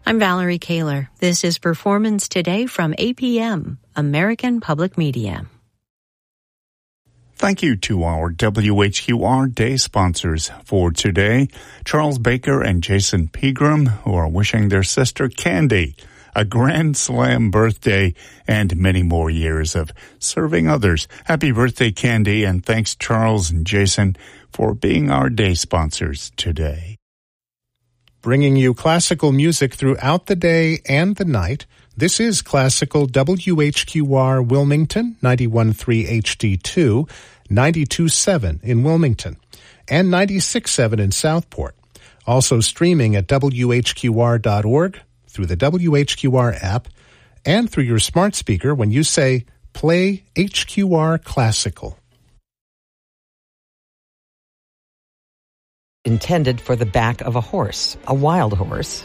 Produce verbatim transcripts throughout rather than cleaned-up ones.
I'm Valerie Kaler. This is Performance Today from A P M, American Public Media. Thank you to our W H Q R Day sponsors for today, Charles Baker and Jason Pegram, who are wishing their sister Candy a Grand Slam birthday and many more years of serving others. Happy birthday, Candy, and thanks Charles and Jason for being our day sponsors today. Bringing you classical music throughout the day and the night. This is Classical W H Q R Wilmington, ninety-one point three H D two, ninety-two point seven in Wilmington, and ninety-six point seven in Southport. Also streaming at W H Q R dot org, through the W H Q R app, and through your smart speaker when you say, play H Q R Classical. Intended for the back of a horse, a wild horse.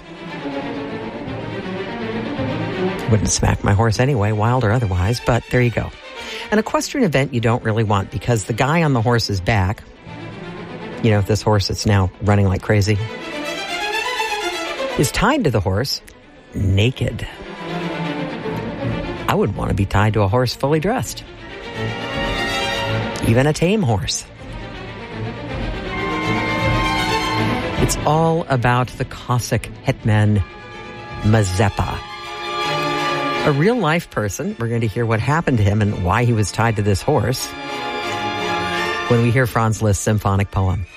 Wouldn't smack my horse anyway, wild or otherwise, but there you go. An equestrian event you don't really want because the guy on the horse's back, you know, this horse that's now running like crazy, is tied to the horse naked. I wouldn't want to be tied to a horse fully dressed. Even a tame horse. It's all about the Cossack hetman Mazeppa. A real-life person. We're going to hear what happened to him and why he was tied to this horse when we hear Franz Liszt's symphonic poem.